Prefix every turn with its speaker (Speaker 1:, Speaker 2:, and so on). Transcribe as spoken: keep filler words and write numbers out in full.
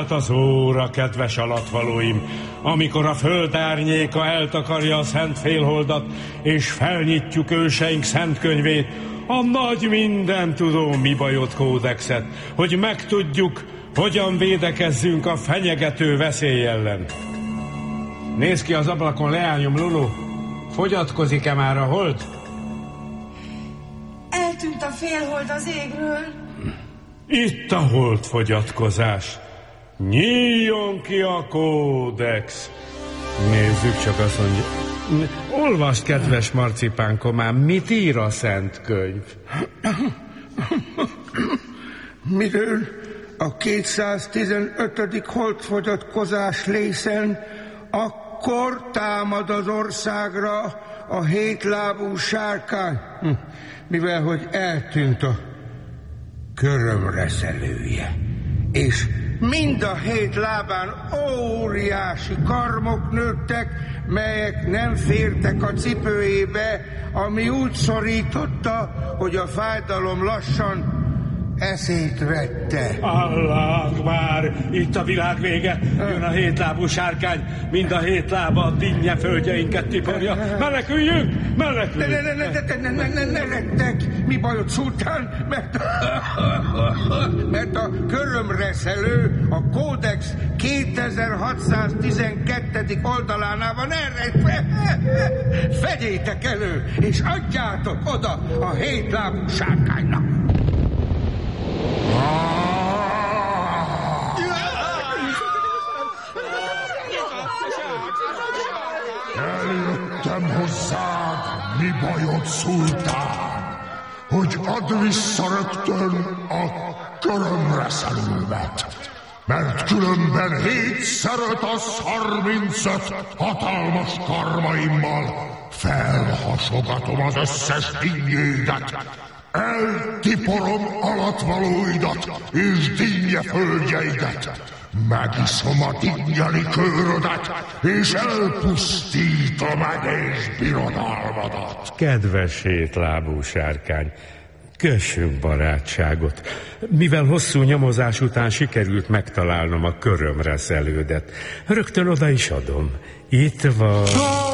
Speaker 1: szállt az óra, kedves alatvalóim, amikor a föld árnyéka eltakarja a szent félholdat, és felnyitjuk őseink szent könyvét, a nagy mindentudó mi bajot kódexet, hogy megtudjuk, hogyan védekezzünk a fenyegető veszély ellen. Nézd ki az ablakon, leányom, Lulu. Fogyatkozik-e már a hold?
Speaker 2: Eltűnt a félhold az égről.
Speaker 1: Itt a holdfogyatkozás. Nyíljon ki a kódex. Nézzük csak, azt mondja. Olvasd, kedves marcipánkomám, mit ír a szent könyv?
Speaker 3: Miről a kétszáztizenötödik holdfogyatkozás lészen akkor támad az országra a hétlábú sárkány, mivel hogy eltűnt a körömreszelője, és mind a hét lábán óriási karmok nőttek, melyek nem fértek a cipőjébe, ami úgy szorította, hogy a fájdalom lassan eszét vette.
Speaker 1: Allah, már itt a világ vége. Jön a hétlábú sárkány, mind a hét lába a dinnye földjeinket tiporja. Meneküljünk, meneküljünk.
Speaker 3: Ne, ne, ne, ne, ne, ne, ne, ne rettek. Mi bajod, szultán? Mert, mert a körömreszelő a kódex kétezer-hatszáztizenkettedik oldalánál van elrejtve. Vegyétek elő, és adjátok oda a hétlábú sárkánynak.
Speaker 4: Eljöttem hozzád, mi bajod, szultán, hogy add vissza rögtön a körömreszelőmet, mert különben hétszázharmincöt hatalmas karmaimmal felhasogatom az összes dinnyédet, eltiporom alatvalóidat és dinnye földjeidet, megiszom a dinnyeli körödet, és elpusztítom egész birodalmadat.
Speaker 1: Kedves hétlábú sárkány, kössünk barátságot. Mivel hosszú nyomozás után sikerült megtalálnom a körömreszelődet, rögtön oda is adom. Itt van.